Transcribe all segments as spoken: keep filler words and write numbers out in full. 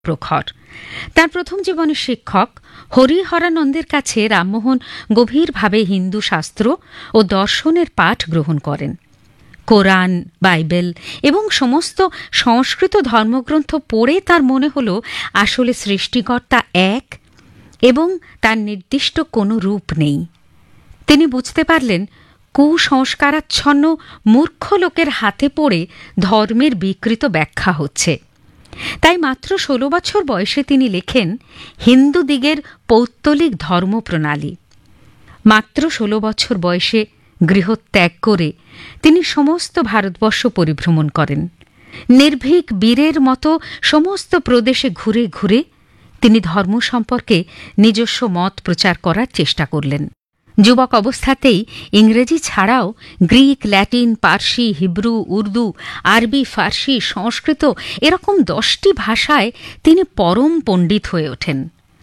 প্রখর। তার প্রথম জীবনের শিক্ষক হরিহরানন্দের কাছে রামমোহন গভীরভাবে হিন্দু শাস্ত্র ও দর্শনের পাঠ গ্রহণ করেন। কোরআন, বাইবেল এবং সমস্ত সংস্কৃত ধর্মগ্রন্থ পড়ে তার মনে হল আসলে সৃষ্টিকর্তা এক এবং তার নির্দিষ্ট কোনো রূপ নেই। তিনি বুঝতে পারলেন কুসংস্কারাচ্ছন্ন মূর্খ লোকের হাতে পড়ে ধর্মের বিকৃত ব্যাখ্যা হচ্ছে। তাই মাত্র ষোলো বছর বয়সে তিনি লেখেন হিন্দুদিগের পৌত্তলিক ধর্মপ্রণালী। মাত্র ষোলো বছর বয়সে গৃহত্যাগ করে তিনি সমস্ত ভারতবর্ষ পরিভ্রমণ করেন। নির্ভীক বীরের মতো সমস্ত প্রদেশে ঘুরে ঘুরে তিনি ধর্ম সম্পর্কে নিজস্ব মত প্রচার করার চেষ্টা করলেন। যুবক অবস্থাতেই ইংরেজি ছাড়াও Greek, Latin, Parsi, Hebrew, Urdu, আরবি, ফার্সি, সংস্কৃত এরকম দশটি ভাষায় তিনি পরম পণ্ডিত হয়ে ওঠেন।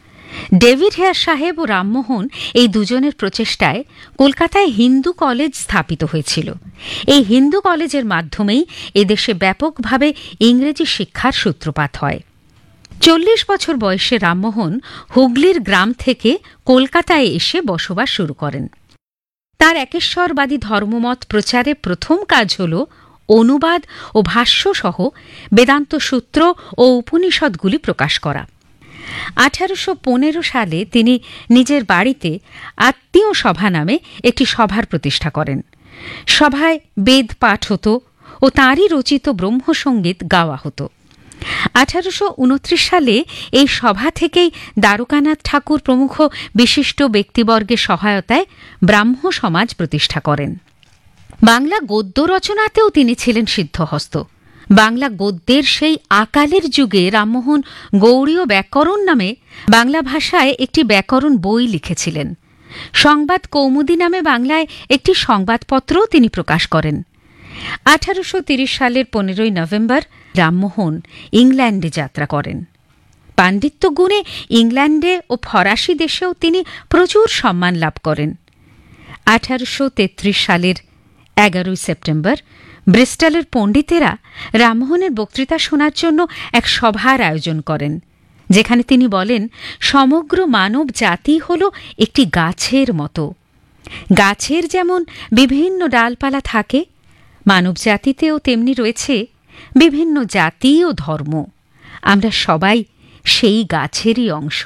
ডেভিড হেয়ার সাহেব ও রামমোহন এই দুজনের প্রচেষ্টায় কলকাতায় হিন্দু কলেজ স্থাপিত হয়েছিল। এই হিন্দু কলেজের মাধ্যমেই এদেশে ব্যাপকভাবে ইংরেজি শিক্ষার সূত্রপাত হয়। চল্লিশ বছর বয়সে রামমোহন হুগলির গ্রাম থেকে কলকাতায় এসে বসবাস শুরু করেন। তার একেশ্বরবাদী ধর্মমত প্রচারে প্রথম কাজ হল অনুবাদ ও ভাষ্য সহ বেদান্ত সূত্র ও উপনিষদগুলি প্রকাশ করা। আঠারোশো পনেরো সালে তিনি নিজের বাড়িতে আত্মীয় সভা নামে একটি সভার প্রতিষ্ঠা করেন। সভায় বেদ পাঠ হতো ও তাঁরই রচিত ব্রহ্মসঙ্গীত গাওয়া হতো। আঠারোশো উনত্রিশ সালে এই সভা থেকেই দ্বারকানাথ ঠাকুর প্রমুখ বিশিষ্ট ব্যক্তিবর্গের সহায়তায় ব্রাহ্ম সমাজ প্রতিষ্ঠা করেন। বাংলা গদ্য রচনাতেও তিনি ছিলেন সিদ্ধহস্ত। বাংলা গদ্যের সেই আকালের যুগে রামমোহন গৌড়ীয় ব্যাকরণ নামে বাংলা ভাষায় একটি ব্যাকরণ বই লিখেছিলেন। সংবাদ কৌমুদী নামে বাংলায় একটি সংবাদপত্রও তিনি প্রকাশ করেন। আঠারোশো তিরিশ সালের পনেরোই নভেম্বর রামমোহন ইংল্যান্ডে যাত্রা করেন। পাণ্ডিত্য গুণে ইংল্যান্ডে ও ফরাসি দেশেও তিনি প্রচুর সম্মান লাভ করেন। আঠারোশো তেত্রিশ সালের এগারোই সেপ্টেম্বর ব্রিস্টলের পণ্ডিতেরা রামমোহনের বক্তৃতা শোনার জন্য এক সভার আয়োজন করেন, যেখানে তিনি বলেন সমগ্র মানব জাতি হল একটি গাছের মতো। গাছের যেমন বিভিন্ন ডালপালা থাকে, মানব জাতিতেও তেমনি রয়েছে বিভিন্ন জাতি ও ধর্ম। আমরা সবাই সেই গাছেরই অংশ,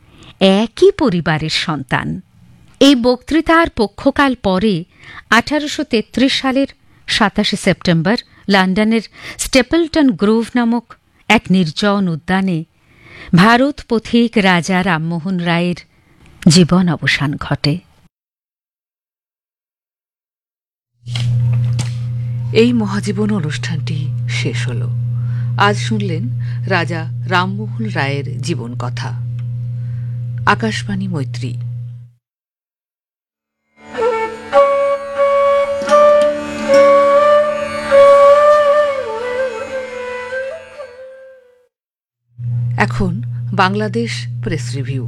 একই পরিবারের সন্তান। এই বক্তৃতার পক্ষকাল পরে আঠারোশো তেত্রিশ সালের সাতাশে সেপ্টেম্বর লন্ডনের স্টেপলটন গ্রোভ নামক এক নির্জন উদ্যানে ভারত পথিক রাজা রামমোহন রায়ের জীবন অবসান ঘটে। এই মহাজীবন অনুষ্ঠানটি শেষ হল। আজ শুনলেন রাজা রামমোহন রায়ের জীবন কথা। আকাশবাণী মৈত্রী। এখন বাংলাদেশ প্রেস রিভিউ।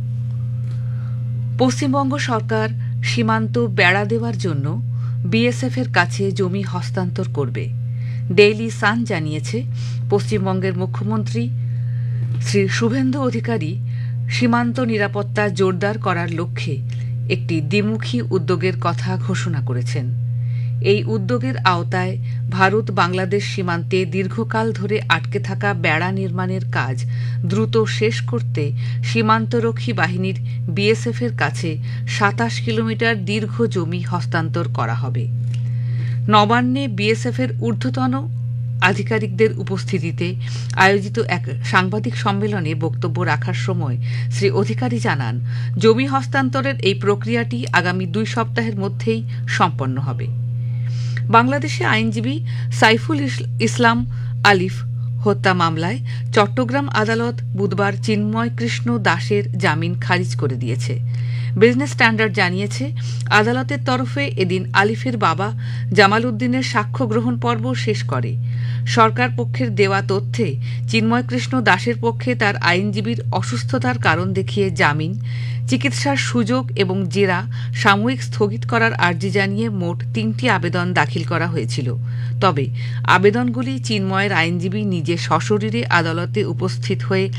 পশ্চিমবঙ্গ সরকার সীমান্ত বেড়া দেওয়ার জন্য বিএসএফের কাছে জমি হস্তান্তর করবে। ডেইলি সান জানিয়েছে, পশ্চিমবঙ্গের মুখ্যমন্ত্রী শ্রী শুভেন্দু অধিকারী সীমান্ত নিরাপত্তা জোরদার করার লক্ষ্যে একটি দ্বিমুখী উদ্যোগের কথা ঘোষণা করেছেন। এই উদ্যোগের আওতায় ভারত বাংলাদেশ সীমান্তে দীর্ঘকাল ধরে আটকে থাকা বেড়া নির্মাণের কাজ দ্রুত শেষ করতে সীমান্তরক্ষী বাহিনীর বিএসএফের কাছে সাতাশ কিলোমিটার দীর্ঘ জমি হস্তান্তর করা হবে। নবান্নে বিএসএফের ঊর্ধ্বতন আধিকারিকদের উপস্থিতিতে আয়োজিত এক সাংবাদিক সম্মেলনে বক্তব্য রাখার সময় শ্রী অধিকারী জানান, জমি হস্তান্তরের এই প্রক্রিয়াটি আগামী দুই সপ্তাহের মধ্যেই সম্পন্ন হবে। বাংলাদেশে আইনজীবী সাইফুল ইসলাম আলিফ হত্যা মামলায় চট্টগ্রাম আদালত বুধবার চিন্ময় কৃষ্ণ দাসের জামিন খারিজ করে দিয়েছে। বিজনেস স্ট্যান্ডার্ড জানিয়েছে, আদালতের তরফে এদিন আলিফের বাবা জামাল উদ্দিনের সাক্ষ্য গ্রহণ পর্ব শেষ করে। সরকার পক্ষের দেওয়া তথ্যে চিন্ময় কৃষ্ণ দাসের পক্ষে তার আইনজীবীর অসুস্থতার কারণ দেখিয়ে জামিন, চিকিৎসার সুযোগ এবং জেরা সাময়িক স্থগিত করার আর্জি জানিয়ে মোট তিনটি আবেদন দাখিল করা হয়েছিল। তবে আবেদনগুলি চিন্ময়ের আইনজীবী নিজে সশরীরে আদালতে উপস্থিত হয়ে